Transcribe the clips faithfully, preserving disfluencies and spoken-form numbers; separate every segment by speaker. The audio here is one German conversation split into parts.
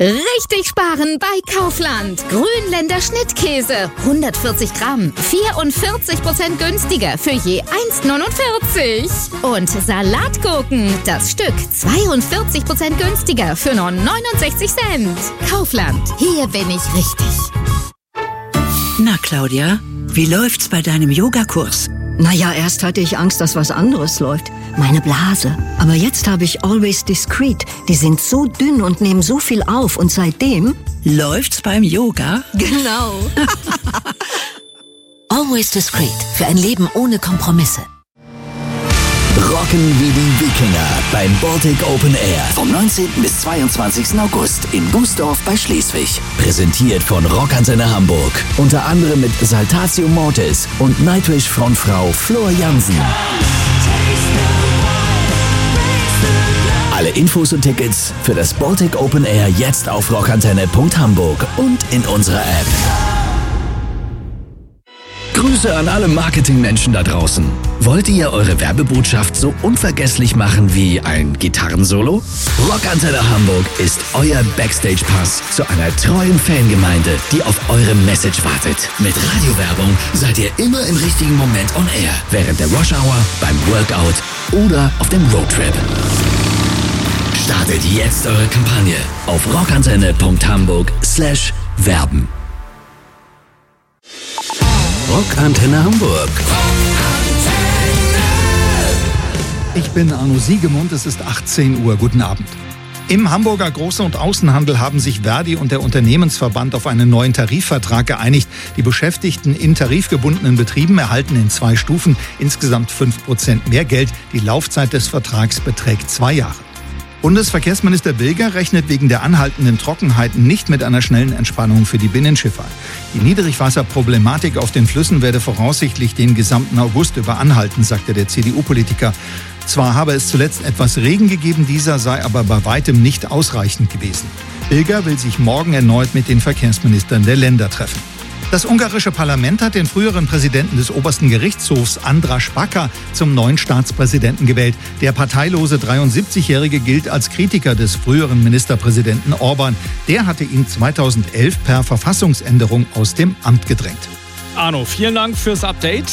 Speaker 1: Richtig sparen bei Kaufland. Grünländer Schnittkäse. hundertvierzig Gramm. vierundvierzig Prozent günstiger für je eins Komma neunundvierzig. Und Salatgurken. Das Stück zweiundvierzig Prozent günstiger für nur neunundsechzig Cent. Kaufland. Hier bin ich richtig.
Speaker 2: Na, Claudia, wie läuft's bei deinem Yogakurs?
Speaker 3: Naja, erst hatte ich Angst, dass was anderes läuft. Meine Blase. Aber jetzt habe ich Always Discreet. Die sind so dünn und nehmen so viel auf. Und seitdem...
Speaker 2: Läuft's beim Yoga?
Speaker 3: Genau.
Speaker 4: Always Discreet. Für ein Leben ohne Kompromisse.
Speaker 5: Rocken wie die Wikinger beim Baltic Open Air vom neunzehnten bis zweiundzwanzigsten August in Bußdorf bei Schleswig. Präsentiert von Rockantenne Hamburg. Unter anderem mit Saltatio Mortis und Nightwish Frontfrau Flor Jansen. Alle Infos und Tickets für das Baltic Open Air jetzt auf rockantenne punkt hamburg und in unserer App. Grüße an alle Marketingmenschen da draußen. Wollt ihr eure Werbebotschaft so unvergesslich machen wie ein Gitarrensolo? Rockantenne Hamburg ist euer Backstage-Pass zu einer treuen Fangemeinde, die auf eure Message wartet. Mit Radiowerbung seid ihr immer im richtigen Moment on air. Während der Rush Hour, beim Workout oder auf dem Roadtrip. Startet jetzt eure Kampagne auf rockantenne punkt hamburg slash werben. Rockantenne Hamburg.
Speaker 6: Ich bin Arno Siegemund, es ist achtzehn Uhr. Guten Abend. Im Hamburger Groß- und Außenhandel haben sich Verdi und der Unternehmensverband auf einen neuen Tarifvertrag geeinigt. Die Beschäftigten in tarifgebundenen Betrieben erhalten in zwei Stufen insgesamt fünf Prozent mehr Geld. Die Laufzeit des Vertrags beträgt zwei Jahre. Bundesverkehrsminister Bilger rechnet wegen der anhaltenden Trockenheiten nicht mit einer schnellen Entspannung für die Binnenschifffahrt. Die Niedrigwasserproblematik auf den Flüssen werde voraussichtlich den gesamten August über anhalten, sagte der C D U-Politiker. Zwar habe es zuletzt etwas Regen gegeben, dieser sei aber bei weitem nicht ausreichend gewesen. Bilger will sich morgen erneut mit den Verkehrsministern der Länder treffen. Das ungarische Parlament hat den früheren Präsidenten des obersten Gerichtshofs, András Baka, zum neuen Staatspräsidenten gewählt. Der parteilose dreiundsiebzigjährige gilt als Kritiker des früheren Ministerpräsidenten Orban. Der hatte ihn zweitausendelf per Verfassungsänderung aus dem Amt gedrängt.
Speaker 7: Arno, vielen Dank fürs Update.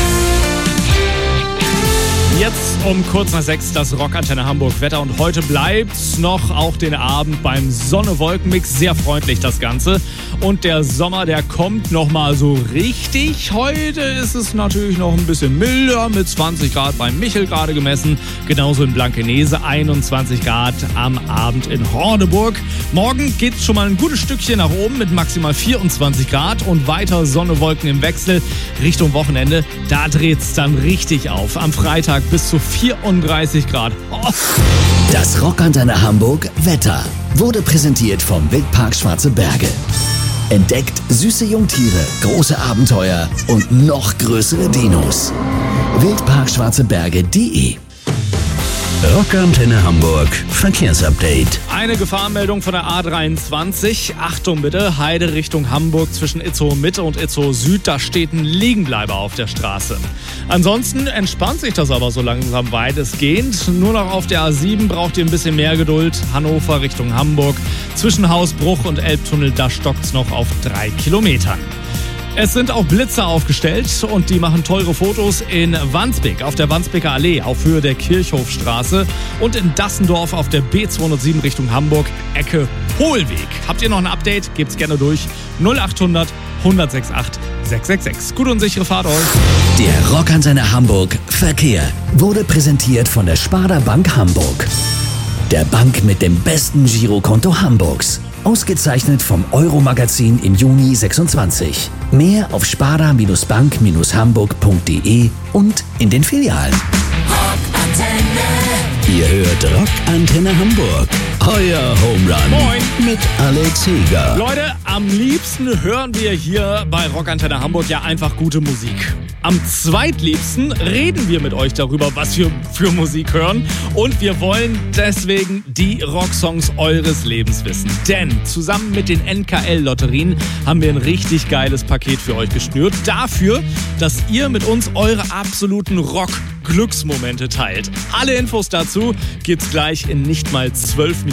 Speaker 7: Jetzt um kurz nach sechs das Rockantenne Hamburg Wetter und heute bleibt's noch auch den Abend beim Sonne-Wolken-Mix. Sehr freundlich das Ganze. Und der Sommer, der kommt noch mal so richtig. Heute ist es natürlich noch ein bisschen milder mit zwanzig Grad bei Michel gerade gemessen. Genauso in Blankenese, einundzwanzig Grad am Abend in Horneburg. Morgen geht's schon mal ein gutes Stückchen nach oben mit maximal vierundzwanzig Grad und weiter Sonne, Wolken im Wechsel Richtung Wochenende. Da dreht's dann richtig auf. Am Freitag bis zu vierunddreißig Grad. Oh.
Speaker 5: Das Rockantenne Hamburg Wetter wurde präsentiert vom Wildpark Schwarze Berge. Entdeckt süße Jungtiere, große Abenteuer und noch größere Dinos. wildpark schwarze berge punkt de. Rockantenne Hamburg Verkehrsupdate.
Speaker 7: Eine Gefahrenmeldung von der A dreiundzwanzig. Achtung bitte, Heide Richtung Hamburg zwischen Itzehoe Mitte und Itzehoe Süd. Da steht ein Liegenbleiber auf der Straße. Ansonsten entspannt sich das aber so langsam weitestgehend. Nur noch auf der A sieben braucht ihr ein bisschen mehr Geduld. Hannover Richtung Hamburg. Zwischen Hausbruch und Elbtunnel, da stockt's noch auf drei Kilometern. Es sind auch Blitzer aufgestellt und die machen teure Fotos in Wandsbek auf der Wandsbeker Allee auf Höhe der Kirchhofstraße und in Dassendorf auf der B zweihundertsieben Richtung Hamburg, Ecke Hohlweg. Habt ihr noch ein Update? Gebt's gerne durch. null achthundert hundertsechsundachtzig sechshundertsechsundsechzig. Gute und sichere Fahrt euch.
Speaker 5: Der Rockantenne Hamburg Verkehr wurde präsentiert von der Sparda Bank Hamburg. Der Bank mit dem besten Girokonto Hamburgs. Ausgezeichnet vom Euro-Magazin im Juni sechsundzwanzig. Mehr auf sparda Bank hamburg punkt de und in den Filialen. Rockantenne. Ihr hört Rockantenne Hamburg. Euer Home Run.
Speaker 7: Moin.
Speaker 5: Mit Alex Heger.
Speaker 7: Leute, am liebsten hören wir hier bei Rockantenne Hamburg ja einfach gute Musik. Am zweitliebsten reden wir mit euch darüber, was wir für Musik hören. Und wir wollen deswegen die Rocksongs eures Lebens wissen. Denn zusammen mit den N K L-Lotterien haben wir ein richtig geiles Paket für euch geschnürt. Dafür, dass ihr mit uns eure absoluten Rock-Glücksmomente teilt. Alle Infos dazu gibt's gleich in nicht mal zwölf Minuten.